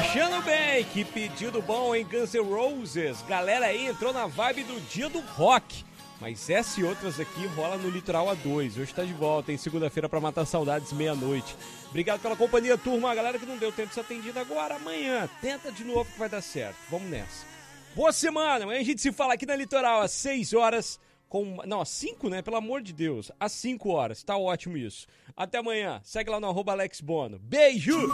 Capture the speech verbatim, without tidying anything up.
Fechando bem, que pedido bom em Guns N' Roses. Galera aí entrou na vibe do dia do rock. Mas essa e outras aqui rola no Litoral A dois. Hoje tá de volta, em segunda-feira, pra matar saudades, meia-noite. Obrigado pela companhia, turma. A galera que não deu tempo de ser atendida agora, amanhã. Tenta de novo que vai dar certo. Vamos nessa. Boa semana. Amanhã a gente se fala aqui na Litoral às seis horas. Com... Não, às cinco, né? Pelo amor de Deus. Às cinco horas. Tá ótimo isso. Até amanhã. Segue lá no arroba Alex Bono. Beijo!